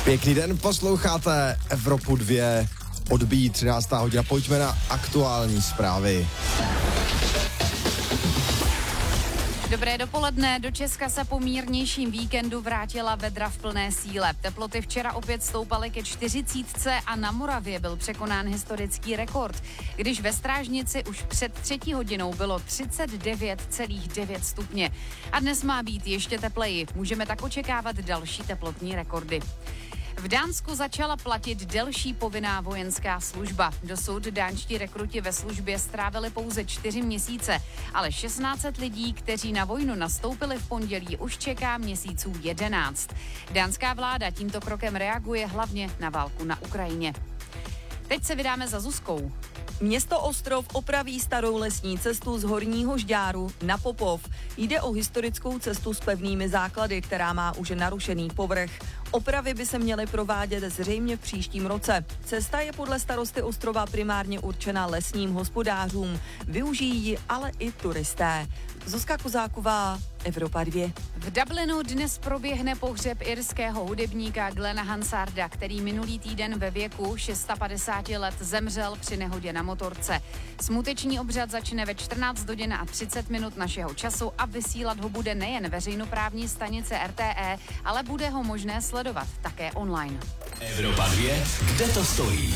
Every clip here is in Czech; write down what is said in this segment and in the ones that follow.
Pěkný den, posloucháte Evropu 2, odbíjí 13. hodina, pojďme na aktuální zprávy. Dobré dopoledne, do Česka se po mírnějším víkendu vrátila vedra v plné síle. Teploty včera opět stoupaly ke 40 a na Moravě byl překonán historický rekord, když ve Strážnici už před 3 hodinou bylo 39,9 stupně. A dnes má být ještě tepleji, můžeme tak očekávat další teplotní rekordy. V Dánsku začala platit delší povinná vojenská služba. Dosud dánští rekruti ve službě strávili pouze 4 měsíce, ale 1600 lidí, kteří na vojnu nastoupili v pondělí, už čeká měsíců 11. Dánská vláda tímto krokem reaguje hlavně na válku na Ukrajině. Teď se vydáme za Zuzkou. Město Ostrov opraví starou lesní cestu z Horního Žďáru na Popov. Jde o historickou cestu s pevnými základy, která má už narušený povrch. Opravy by se měly provádět zřejmě v příštím roce. Cesta je podle starosty Ostrova primárně určena lesním hospodářům. Využijí ji ale i turisté. Zuzka Kozáková, Evropa 2. V Dublinu dnes proběhne pohřeb irského hudebníka Glena Hansarda, který minulý týden ve věku 650 let zemřel při nehodě na motorce. Smuteční obřad začne ve 14 hodin a 30 minut našeho času a vysílat ho bude nejen veřejnoprávní stanice RTE, ale bude ho možné sledovat také online. Evropa 2, kde to stojí?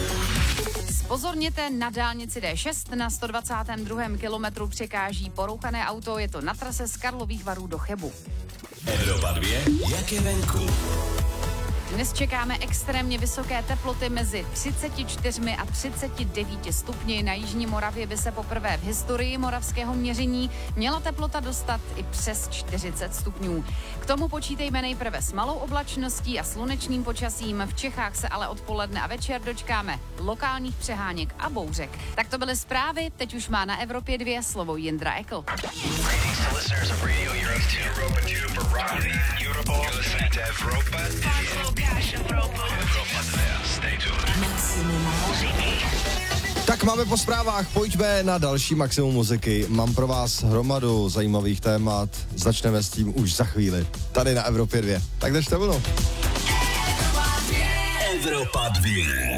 Pozorněte, na dálnici D6 na 122. kilometru překáží porouchané auto, je to na trase z Karlových Varů do Chebu. Evropa 2, jak je venku? Dnes čekáme extrémně vysoké teploty mezi 34 a 39 stupni. Na jižní Moravě by se poprvé v historii moravského měření měla teplota dostat i přes 40 stupňů. K tomu počítejme nejprve s malou oblačností a slunečným počasím. V Čechách se ale odpoledne a večer dočkáme lokálních přeháněk a bouřek. Tak to byly zprávy, teď už má na Evropě 2 slovo Jindra Ekl. Tak máme po zprávách, pojďme na další maximum muziky. Mám pro vás hromadu zajímavých témat, začneme s tím už za chvíli. Tady na Evropě 2. Tak držte vlnu. Evropa 2.